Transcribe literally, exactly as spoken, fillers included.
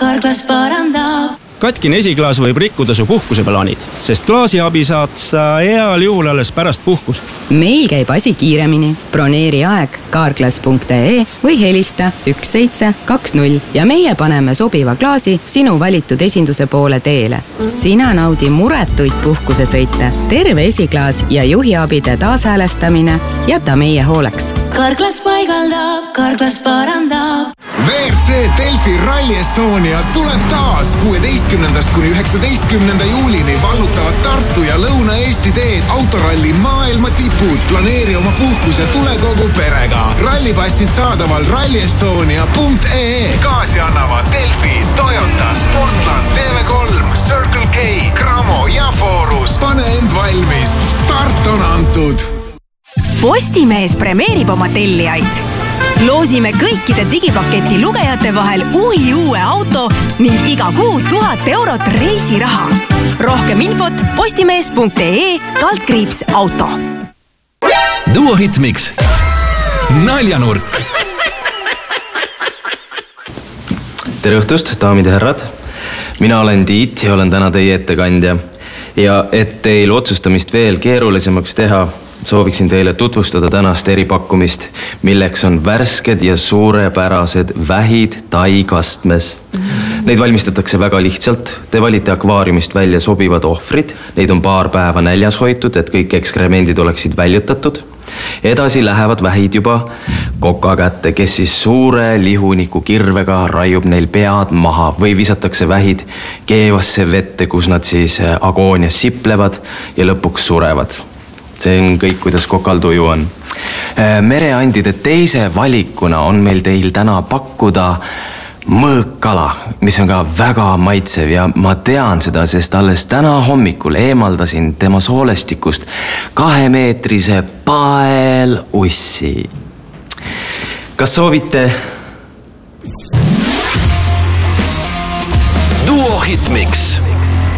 Carglass parandab. Katkine esiklaas võib rikkuda su puhkuseplaanid, sest klaasiabi saad sa heal juhul alles pärast puhkust. Meil käib asi kiiremini. Broneeri aeg carglass punkt ee või helista üks seitse kaks null ja meie paneme sobiva klaasi sinu valitud esinduse poole teele. Sina naudi muretuid puhkusesõite, terve esiklaas ja juhiabide taashäälestamine jäta meie hooleks. Carglass paigaldab, Carglass parandab. V R C Delfi Rally Estonia tuleb taas. kuueteistkümnendast kuni üheksateistkümnenda juulini vallutavad Tartu ja Lõuna-Eesti teed autoralli maailma tipud. Planeeri oma puhkus ja tule kogu perega. Rallipassid saadaval rally estonia punkt ee. Gaasi annavad Delfi, Toyota, Sportland, T V kolm, Circle K, Gramo ja Forus. Pane end valmis. Start on antud. Postimees premeerib oma tellijaid. Loosime kõikide digipaketi lugejate vahel uhi uue auto ning iga kuu tuhat eurot reisiraha. Rohkem infot postimees punkt ee kaldkriips auto. Duo Hitmix. Naljanurk. Tere õhtust, daamid ja härrad. Mina olen Tiit ja olen täna teie ettekandja. Ja et teil otsustamist veel keerulisemaks teha, sooviksin teile tutvustada tänast eripakkumist, milleks on värsked ja suurepärased vähid taikastmes. Neid valmistatakse väga lihtsalt. Te valite akvaariumist välja sobivad ohvrid. Neid on paar päeva näljas hoitud, et kõik ekskremendid oleksid väljutatud. Edasi lähevad vähid juba koka kätte, kes siis suure lihuniku kirvega raiub neil pead maha või visatakse vähid keevasse vette, kus nad siis agoonias siplevad ja lõpuks surevad. See on kõik, kuidas kokal tuju on. Mereandide teise valikuna on meil teil täna pakkuda mõõkkala, mis on ka väga maitsev ja ma tean seda, sest alles täna hommikul eemaldasin tema soolestikust kahemeetrise paelussi. Kas soovite? Duo Hitmix.